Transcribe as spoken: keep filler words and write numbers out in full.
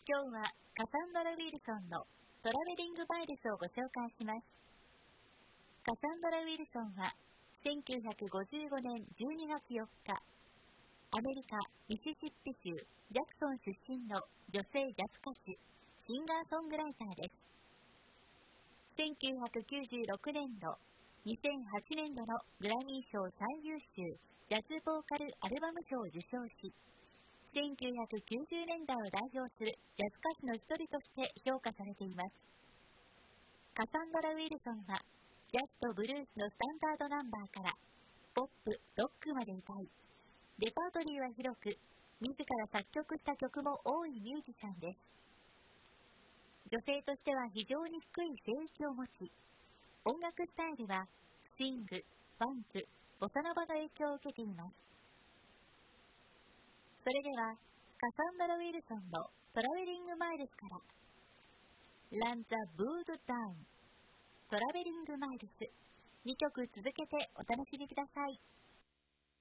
今日はカサンドラ・ウィルソンのトラベリング・マイルスをご紹介します。カサンドラ・ウィルソンはせんきゅうひゃくごじゅうごねんじゅうにがつよっか、アメリカ・ミシシッピ州ジャクソン出身の女性ジャズ歌手、シンガーソングライターです。せんきゅうひゃくきゅうじゅうろくねんど、にせんはちねんどのグラミー賞最優秀ジャズボーカルアルバム賞を受賞し、せんきゅうひゃくきゅうじゅうねんだいを代表するジャズ歌手の一人として評価されています。カサンドラ・ウィルソンは、ジャズとブルースのスタンダードナンバーから、ポップ、ロックまで歌い、レパートリーは広く、自ら作曲した曲も多いミュージシャンです。女性としては非常に低い声域を持ち、音楽スタイルはスイング、ファンク、ボサノバの影響を受けています。それでは、カサンドラ・ウィルソンのトラベリング・マイルスから、Run the World Down、トラベリング・マイルス、にきょく続けてお楽しみください。